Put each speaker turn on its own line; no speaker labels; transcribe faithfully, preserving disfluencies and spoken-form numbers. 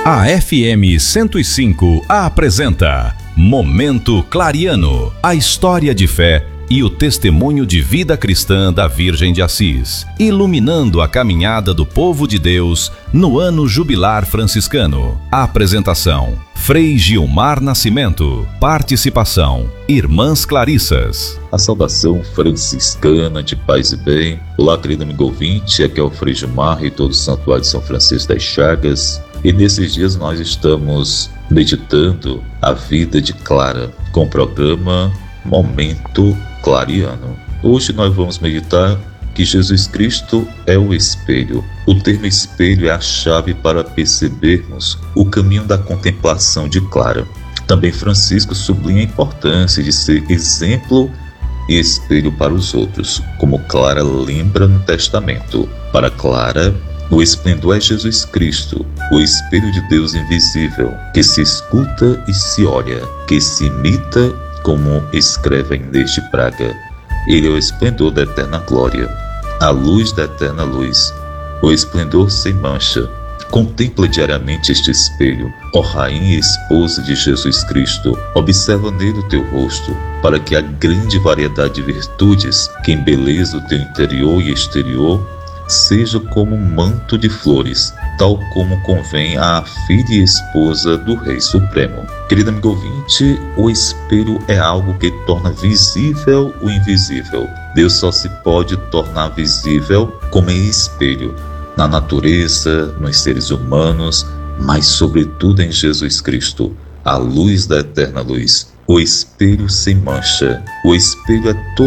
A F M cento e cinco apresenta Momento Clariano, a história de fé e o testemunho de vida cristã da Virgem de Assis, iluminando a caminhada do povo de Deus no ano jubilar franciscano. A apresentação: Frei Gilmar Nascimento. Participação: Irmãs Clarissas.
A saudação franciscana de paz e bem. Olá, querido amigo ouvinte, aqui é o Frei Gilmar, reitor do Santuário de São Francisco das Chagas. E nesses dias nós estamos meditando a vida de Clara, com o programa Momento Clariano. Hoje nós vamos meditar que Jesus Cristo é o espelho. O termo espelho é a chave para percebermos o caminho da contemplação de Clara. Também Francisco sublinha a importância de ser exemplo e espelho para os outros, como Clara lembra no testamento. Para Clara, o esplendor é Jesus Cristo, o espelho de Deus invisível, que se escuta e se olha, que se imita, como escreve Inês de Praga. Ele é o esplendor da eterna glória, a luz da eterna luz, o esplendor sem mancha. Contempla diariamente este espelho, ó Rainha e Esposa de Jesus Cristo. Observa nele o teu rosto, para que a grande variedade de virtudes que embeleza o teu interior e exterior seja como um manto de flores, tal como convém à filha e esposa do Rei Supremo. Querido amigo ouvinte, o espelho é algo que torna visível o invisível. Deus só se pode tornar visível como em espelho, na natureza, nos seres humanos, mas sobretudo em Jesus Cristo, a luz da eterna luz, o espelho sem mancha. O espelho é todo